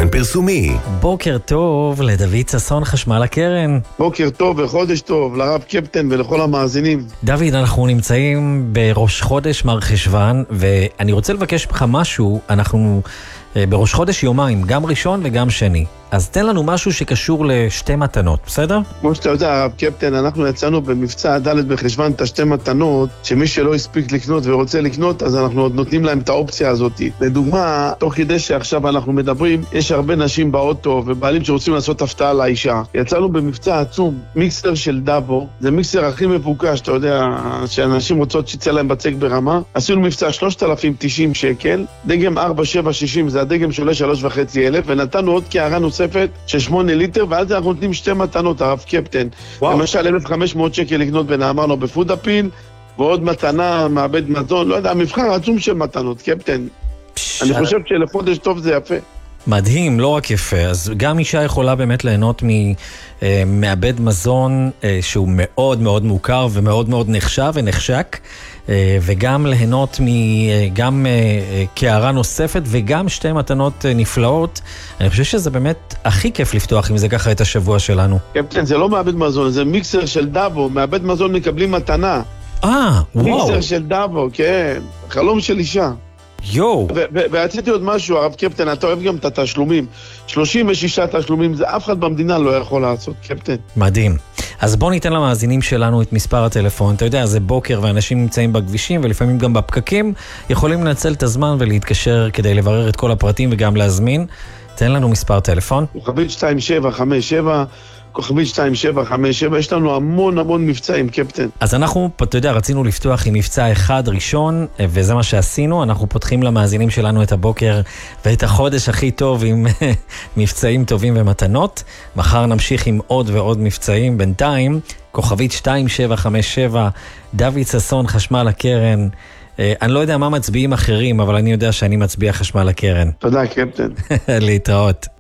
פרסומי. בוקר טוב לדוד ששון, חשמל הקרן. בוקר טוב וחודש טוב לרב קפטן ולכל המאזינים. דוד, אנחנו נמצאים בראש חודש מר חשוון, ואני רוצה לבקש ממך משהו. אנחנו בראש חודש יומיים, גם ראשון וגם שני. אז תן לנו משהו שקשור לשתי מתנות, בסדר? כמו שאתה יודע, הרב קפטן, אנחנו יצאנו במבצע ד' בחשוון את השתי מתנות, שמי שלא הספיק לקנות ורוצה לקנות, אז אנחנו עוד נותנים להם את האופציה הזאת. לדוגמה, תוך כדי שעכשיו אנחנו מדברים, יש הרבה נשים באוטו ובעלים שרוצים לעשות הפתעה לאישה. יצאנו במבצע עצום, מיקסר של דאבו, זה מיקסר הכי מבוקש, אתה יודע, שאנשים רוצות שיצא להם בצק ברמה. עשינו מבצע 3,090 שקל, דגם 4760, זה הדגם שעולה 3,500, ונתנו עוד קערה נוספת של 8 ליטר, ואז אנחנו נותנים שתי מתנות, הרב קפטן. למשל 1,500 שקל לקנות בנאמרנו בפודאפיל, ועוד מתנה, מעבד מזון, לא יודע, מבחר עצום של מתנות, קפטן. אני חושב שלחודש טוב זה יפה. מדהים, לא רק יפה. אז גם אישה יכולה באמת ליהנות ממעבד מזון שהוא מאוד מאוד מוכר ומאוד מאוד נחשב ונחשק, וגם ליהנות גם קערה נוספת וגם שתי מתנות נפלאות. אני חושב שזה באמת הכי כיף לפתוח עם זה ככה את השבוע שלנו. קפטן, זה לא מעבד מזון, זה מיקסר של דאבו. מעבד מזון מקבלים מתנה. וואו. מיקסר של דאבו, כן. חלום של אישה. יו. ורציתי עוד משהו, הרב קפטן, אתה אוהב גם את התשלומים. 36 תשלומים, זה אף אחד במדינה לא יכול לעשות, קפטן. מדהים. אז בוא ניתן למאזינים שלנו את מספר הטלפון. אתה יודע, זה בוקר ואנשים נמצאים בכבישים ולפעמים גם בפקקים, יכולים לנצל את הזמן ולהתקשר כדי לברר את כל הפרטים וגם להזמין. תן לנו מספר טלפון. כוכבית 2757, כוכבית 2757, יש לנו המון מבצעים, קפטן. אז אנחנו, אתה יודע, רצינו לפתוח עם מבצע אחד ראשון, וזה מה שעשינו. אנחנו פותחים למאזינים שלנו את הבוקר ואת החודש הכי טוב עם מבצעים טובים ומתנות. מחר נמשיך עם עוד ועוד מבצעים. בינתיים, כוכבית 2757, דוד ששון, חשמל הקרן. אני לא יודע מה מצביעים אחרים, אבל אני יודע שאני מצביע חשמל הקרן. תודה, קפטן. להתראות.